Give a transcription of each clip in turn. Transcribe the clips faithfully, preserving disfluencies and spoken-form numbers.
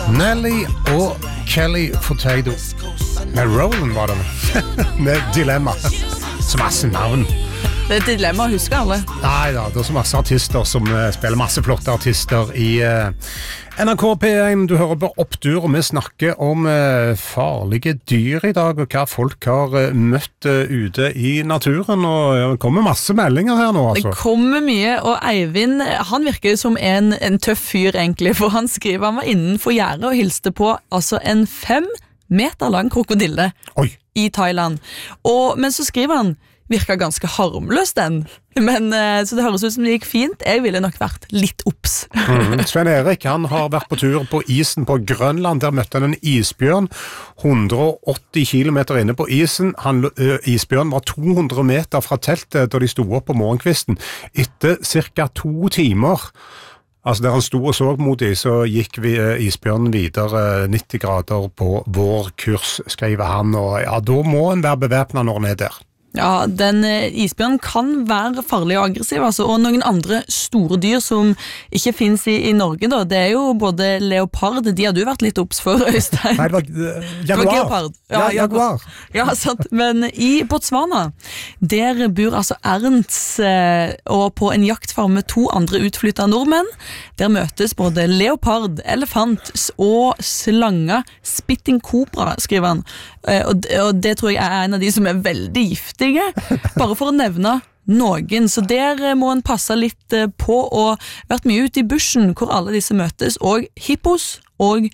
Nelly og Kelly Furtado. Med Roland var det. Med Dilemma. Så masse navn. Det er et dilemma, husker alle. Nei da, det er så masse artister som uh, spiller masse flotte artister i uh, N R K P én. Du hører på Opptur, og vi snakker om uh, farlige dyr i dag, og hva folk har uh, møtt uh, ute i naturen, og uh, det kommer masse meldinger her nå, altså. Det kommer mye, og Eivind, han virker som en, en tøff fyr egentlig, for han skriver han var innenfor gjerdet og hilste på altså en fem meter lang krokodille Oi. I Thailand. Og, men så skriver han, virker ganske harmløs den, men så det høres ut som det gikk fint. Jeg ville nok vært litt opps. mm, Sven Erik, han har vært på tur på isen på Grønland. Der møtte han en isbjørn, hundre og åtti kilometer inne på isen. Han, ø, isbjørn var to hundre meter fra teltet da de sto opp på morgenkvisten. Etter cirka to timer, altså der han sto og så mot dem, så gikk vi ø, isbjørnen videre nitti grader på vår kurs, skriver han. Og ja, da må han være bevæpnet når han er der. Ja, den isbjørnen kan være farlig og aggressiv, altså, og noen andre store dyr som ikke finnes i, i Norge, da, det er jo både leopard, de har du vært litt opps for, Øystein. Nei, det var uh, jaguar. Ja, ja, jaguar. Ja, sant, men i Botswana, der bor altså Ernst, eh, og på en jaktfarm med to andre utflyttede nordmenn, der møtes både leopard, elefant og slange, spitting cobra, skriver han, eh, og, og det tror jeg er en av de som er veldig giftige, bare for å nevne noen, så der må en passe litt på og vært mye ute i bushen hvor alle disse møtes, og hippos og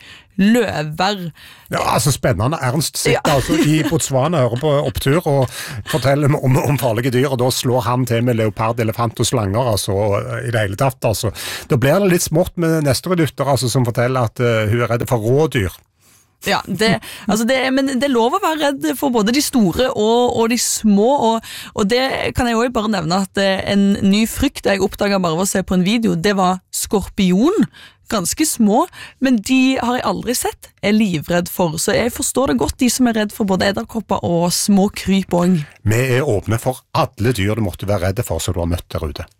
løver. Ja, altså spennende. Ernst sitter ja. altså i Botswana, hører på Opptur og forteller om, om farlige dyr, og da slår han til med leopard, elefant og slanger, altså, i det hele tatt, altså. Da blir det litt smått med neste redutter, altså, som forteller at uh, hun er redd for rådyr. Ja, det, altså det, men det er lov å være redd for både de store og, og de små, og, og det kan jeg også bare nevne at en ny frykt jeg oppdaget bare ved å se på en video, det var skorpion, ganske små, men de har jeg aldri sett, er livredd for, så jeg forstår det godt, de som er redd for både edderkopper og små kryp også. Vi er åpne for alle dyr du måtte være redde for, så du har møtt der ute.